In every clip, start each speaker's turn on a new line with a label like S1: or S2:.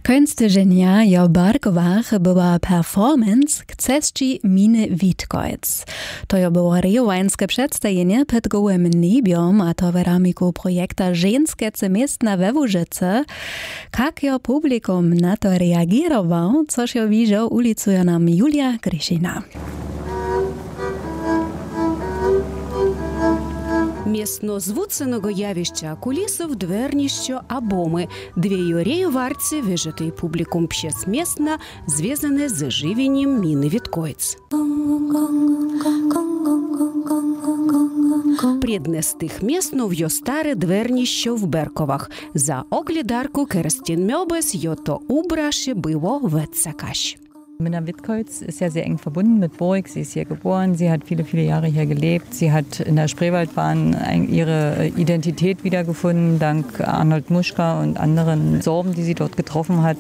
S1: Künstlergenia jo Barkowach była performance k cesci Miny Witkojc. To jo było rejowańskie przedstawienie pod gołym niebiom, a to w ramiku projekta Ženskece miestna we Łużyce. Jak jo publikum na to reagirował, coż jo widział, ulicuje nam Julia Gryšina.
S2: Місно звуценого явища кулісов дверніщо абоми, дві юрею варці вижитий публікум п'єсмісна, зв'язане з живінням Міни Віткойц. Преднестих місно в'йо старе дверніщо в Берковах. За оглядарку Kerstin Möbes йото убраше било вецакаш.
S3: Minna Witkojc ist ja sehr eng verbunden mit Burg. Sie ist hier geboren, sie hat viele, viele Jahre hier gelebt. Sie hat in der Spreewaldbahn ihre Identität wiedergefunden, dank Arnold Muschka und anderen Sorben, die sie dort getroffen hat.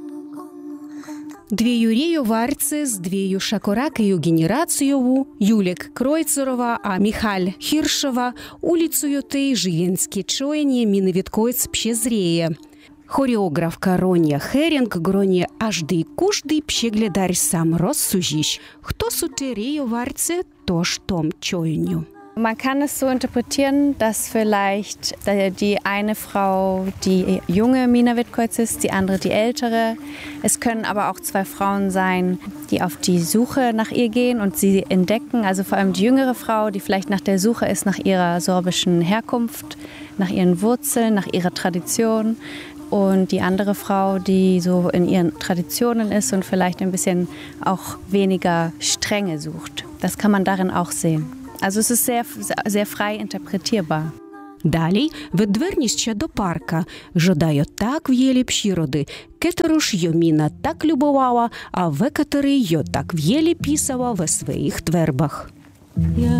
S2: Дві юрею варці з двію шакоракею генерацієву, Юлік Кройцерова, а Михаль Хіршова, улицею тей живінські чоєнє Міни Віткойц п'єзреє. Хореографка Ронja Херінг гроні ажди кужди п'єглядарь сам розсужіш. Хто сутерею варці, тож том чойню.
S4: Man kann es so interpretieren, dass vielleicht die eine Frau die junge Mina Witkojc ist, die andere die ältere. Es können aber auch zwei Frauen sein, die auf die Suche nach ihr gehen und sie entdecken. Also vor allem die jüngere Frau, die vielleicht nach der Suche ist nach ihrer sorbischen Herkunft, nach ihren Wurzeln, nach ihrer Tradition. Und die andere Frau, die so in ihren Traditionen ist und vielleicht ein bisschen auch weniger Strenge sucht. Das kann man darin auch sehen. Also es ist sehr, sehr frei interpretierbar.
S2: Далі ведверніще до парка. Жодайо так в'єлі пшіроди, кетеруш йо Міна так любовала, а векатери йо так в'єлі пісала в своїх твербах.